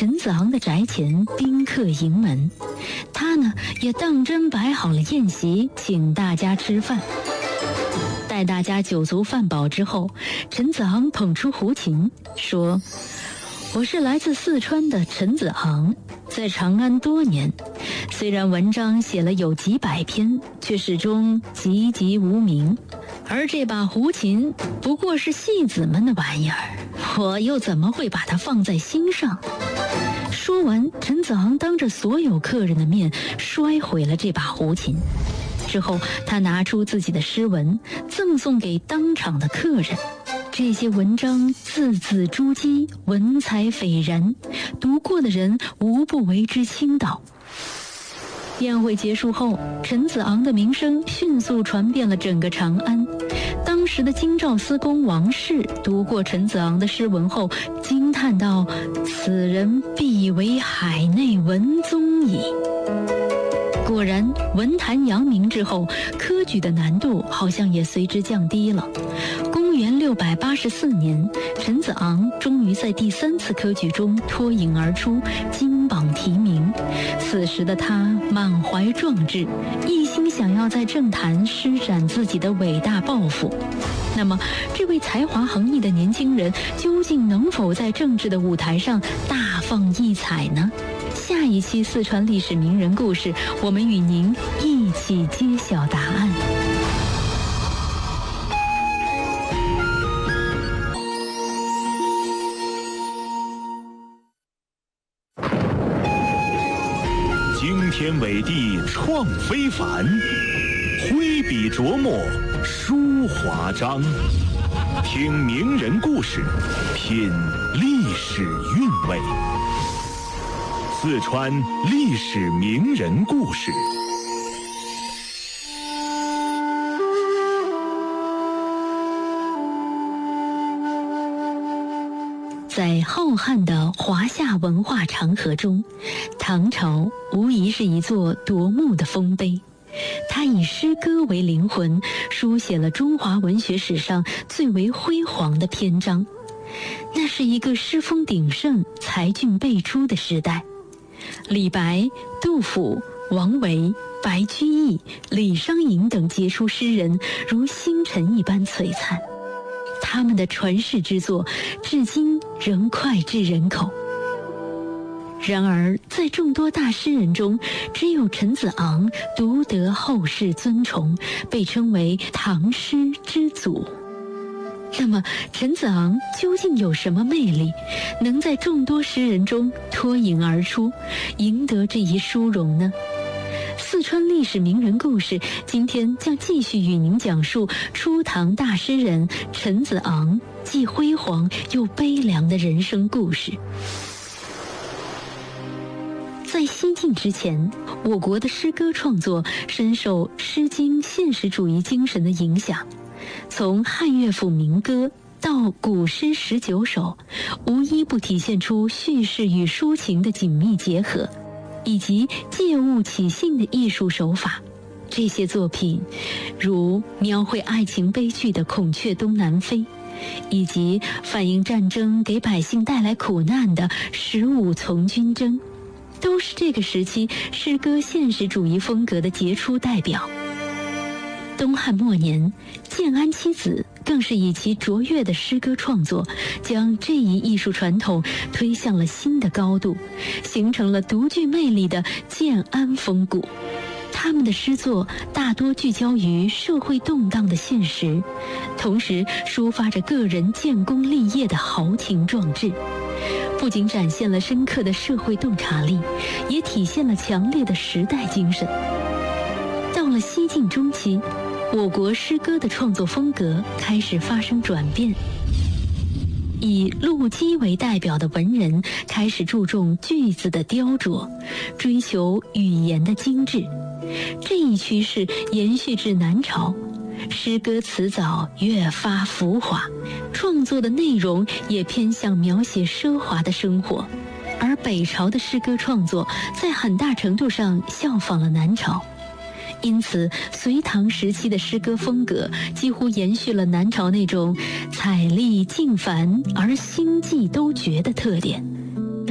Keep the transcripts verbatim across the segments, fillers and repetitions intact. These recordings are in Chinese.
陈子昂的宅前宾客盈门，他呢也当真摆好了宴席，请大家吃饭。待大家酒足饭饱之后，陈子昂捧出胡琴，说：“我是来自四川的陈子昂，在长安多年，虽然文章写了有几百篇，却始终籍籍无名。而这把胡琴不过是戏子们的玩意儿，我又怎么会把它放在心上？”说完，陈子昂当着所有客人的面摔毁了这把胡琴。之后，他拿出自己的诗文，赠送给当场的客人。这些文章字字珠玑，文采斐然，读过的人无不为之倾倒。宴会结束后，陈子昂的名声迅速传遍了整个长安。当时的京兆司公王氏读过陈子昂的诗文后，惊叹道：“此人必为海内文宗矣。”果然，文坛扬名之后，科举的难度好像也随之降低了。公元六百八十四年，陈子昂终于在第三次科举中脱颖而出，金榜题名。此时的他满怀壮志，一心想要在政坛施展自己的伟大抱负。那么，这位才华横溢的年轻人究竟能否在政治的舞台上大放异彩呢？下一期四川历史名人故事，我们与您一起揭晓答案。 惊天伟地创非凡，挥笔琢磨书华章。听名人故事，品历史韵味。四川历史名人故事。 在浩瀚的华夏文化长河中，唐朝无疑是一座夺目的丰碑。它以诗歌为灵魂，书写了中华文学史上最为辉煌的篇章。那是一个诗风鼎盛、才俊辈出的时代。李白、杜甫、王维、白居易、李商隐等杰出诗人如星辰一般璀璨，他们的传世之作至今仍脍炙人口。然而，在众多大诗人中，只有陈子昂独得后世尊崇，被称为唐诗之祖。那么，陈子昂究竟有什么魅力，能在众多诗人中脱颖而出，赢得这一殊荣呢？四川历史名人故事，今天将继续与您讲述初唐大诗人陈子昂既辉煌又悲凉的人生故事。在西晋之前，我国的诗歌创作深受《诗经》现实主义精神的影响。从汉乐府民歌到古诗十九首，无一不体现出叙事与抒情的紧密结合，以及借物起兴的艺术手法。这些作品，如描绘爱情悲剧的《孔雀东南飞》，以及反映战争给百姓带来苦难的《十五从军征》，都是这个时期诗歌现实主义风格的杰出代表。东汉末年，建安七子更是以其卓越的诗歌创作，将这一艺术传统推向了新的高度，形成了独具魅力的建安风骨。他们的诗作大多聚焦于社会动荡的现实，同时抒发着个人建功立业的豪情壮志，不仅展现了深刻的社会洞察力，也体现了强烈的时代精神。到了西晋中期，我国诗歌的创作风格开始发生转变，以陆机为代表的文人开始注重句子的雕琢，追求语言的精致。这一趋势延续至南朝，诗歌词藻越发浮华，创作的内容也偏向描写奢华的生活。而北朝的诗歌创作在很大程度上效仿了南朝，因此隋唐时期的诗歌风格几乎延续了南朝那种彩丽静繁而心悸都绝的特点。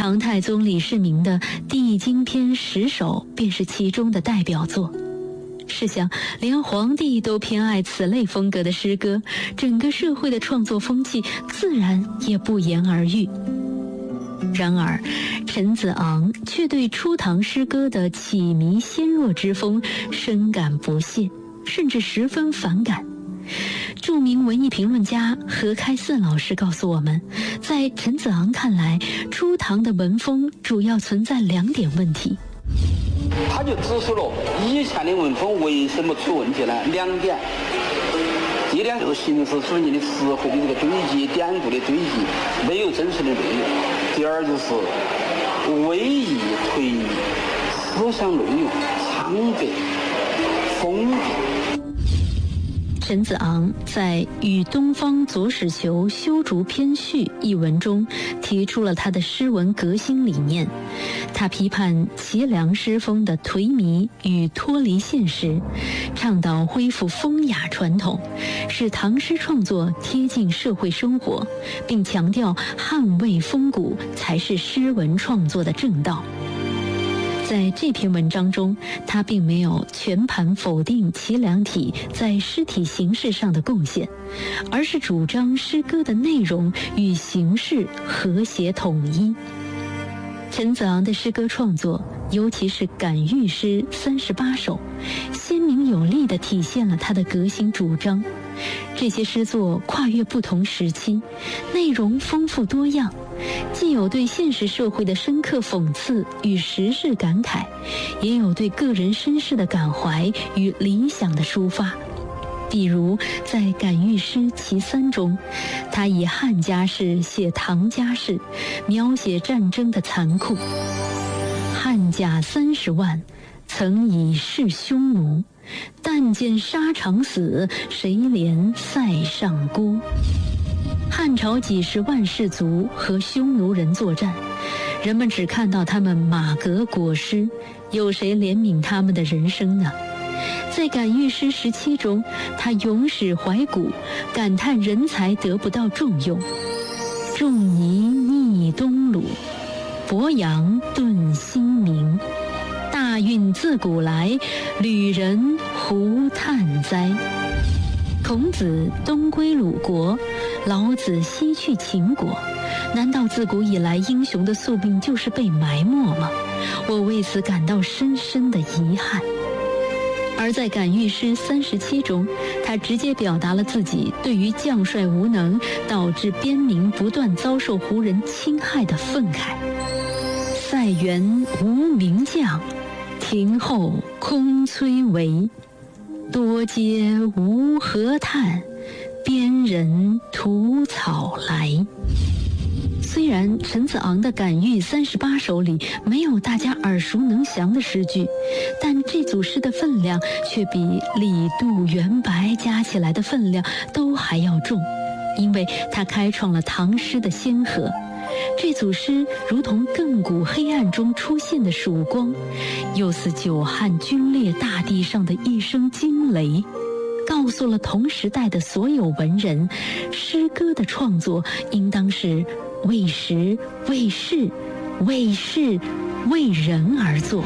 唐太宗李世民的《地经篇十首》便是其中的代表作。试想，连皇帝都偏爱此类风格的诗歌，整个社会的创作风气自然也不言而喻。然而，陈子昂却对初唐诗歌的绮靡纤弱之风深感不屑，甚至十分反感。著名文艺评论家何开森老师告诉我们，在陈子昂看来，初唐的文风主要存在两点问题。 他就指出了以前的文风为什么出问题呢？两点。第一点就是形式主义的词汇的这个堆积，典故的堆积，没有真实的内容。第二就是微意推移，思想内容苍白封闭。 陈子昂在《与东方左史求修竹篇序》一文中提出了他的诗文革新理念。他批判齐梁诗风的颓靡与脱离现实，倡导恢复风雅传统，使唐诗创作贴近社会生活，并强调捍卫风骨才是诗文创作的正道。在这篇文章中，他并没有全盘否定齐梁体在诗体形式上的贡献，而是主张诗歌的内容与形式和谐统一。陈子昂的诗歌创作，尤其是感遇诗三十八首，鲜明有力地体现了他的革新主张。这些诗作跨越不同时期，内容丰富多样，既有对现实社会的深刻讽刺与时事感慨，也有对个人身世的感怀与理想的抒发。比如在感遇诗其三中，他以汉家事写唐家事，描写战争的残酷。汉甲三十万，曾以示匈奴，但见沙场死，谁怜塞上孤。汉朝几十万士卒和匈奴人作战，人们只看到他们马革裹尸，有谁怜悯他们的人生呢？在感遇诗十七中，他咏史怀古，感叹人才得不到重用。仲尼逆东鲁，鄱阳顿新明。大运自古来，旅人胡叹哉。孔子东归鲁国，老子西去秦国，难道自古以来英雄的宿命就是被埋没吗？我为此感到深深的遗憾。而在感遇诗三十七中，他直接表达了自己对于将帅无能导致边民不断遭受胡人侵害的愤慨。塞原无名将，庭后空崔嵬。多嗟无何叹，边人吐草来。虽然陈子昂的感遇三十八首里没有大家耳熟能详的诗句，但这组诗的分量却比李杜元白加起来的分量都还要重，因为它开创了唐诗的先河。这组诗如同亘古黑暗中出现的曙光，又似久旱龟裂大地上的一声惊雷，告诉了同时代的所有文人，诗歌的创作应当是为时、为事、为事、为人而作。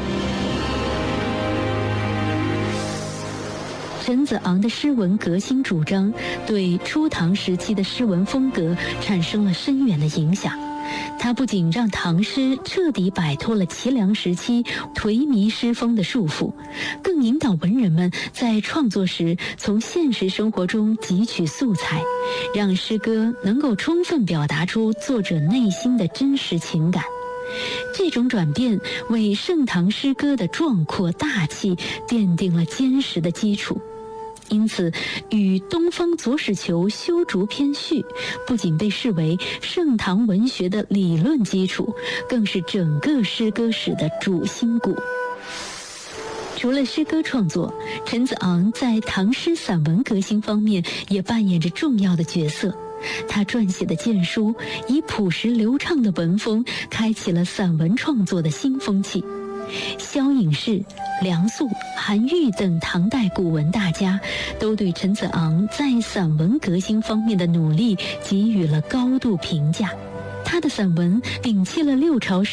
陈子昂的诗文革新主张，对初唐时期的诗文风格产生了深远的影响。他不仅让唐诗彻底摆脱了齐梁时期颓靡诗风的束缚，更引导文人们在创作时从现实生活中汲取素材，让诗歌能够充分表达出作者内心的真实情感。这种转变为盛唐诗歌的壮阔大气奠定了坚实的基础。因此，与东方左史求修竹篇序不仅被视为盛唐文学的理论基础，更是整个诗歌史的主心骨。除了诗歌创作，陈子昂在唐诗散文革新方面也扮演着重要的角色。他撰写的荐书以朴实流畅的文风开启了散文创作的新风气。萧颖士、梁肃、韩愈等唐代古文大家都对陈子昂在散文革新方面的努力给予了高度评价。他的散文摒弃了六朝诗